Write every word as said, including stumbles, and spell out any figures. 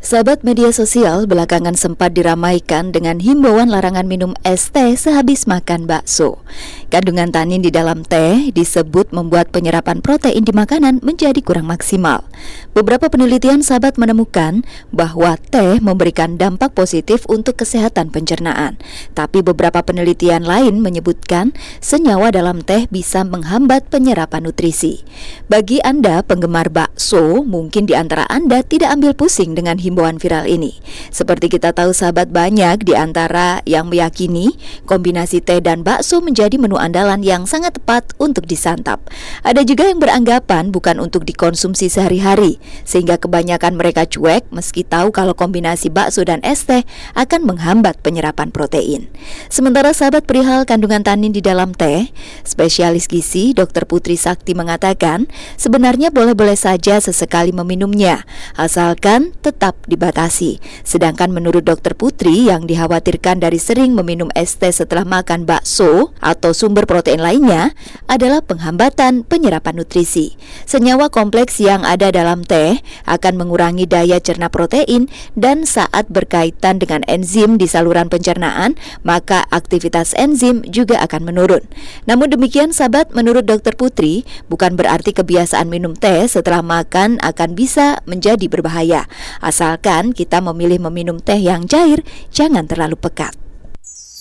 Sahabat media sosial belakangan sempat diramaikan dengan himbauan larangan minum es teh sehabis makan bakso. Kandungan tanin di dalam teh disebut membuat penyerapan protein di makanan menjadi kurang maksimal. Beberapa penelitian sahabat menemukan bahwa teh memberikan dampak positif untuk kesehatan pencernaan. Tapi beberapa penelitian lain menyebutkan senyawa dalam teh bisa menghambat penyerapan nutrisi. Bagi Anda penggemar bakso, mungkin di antara Anda tidak ambil pusing dengan himbauan viral ini. Seperti kita tahu sahabat, banyak di antara yang meyakini kombinasi teh dan bakso menjadi menu andalan yang sangat tepat untuk disantap. Ada juga yang beranggapan bukan untuk dikonsumsi sehari-hari, sehingga kebanyakan mereka cuek meski tahu kalau kombinasi bakso dan es teh akan menghambat penyerapan protein. Sementara sahabat, perihal kandungan tanin di dalam teh, spesialis gizi dokter Putri Sakti mengatakan sebenarnya boleh-boleh saja sesekali meminumnya, asalkan tetap dibatasi. Sedangkan menurut dokter Putri, yang dikhawatirkan dari sering meminum es teh setelah makan bakso atau sumber protein lainnya adalah penghambatan penyerapan nutrisi. Senyawa kompleks yang ada dalam teh akan mengurangi daya cerna protein, dan saat berkaitan dengan enzim di saluran pencernaan, maka aktivitas enzim juga akan menurun. Namun demikian sahabat, menurut dokter Putri, bukan berarti kebiasaan minum teh setelah makan akan bisa menjadi berbahaya. Asalkan kita memilih meminum teh yang cair, jangan terlalu pekat.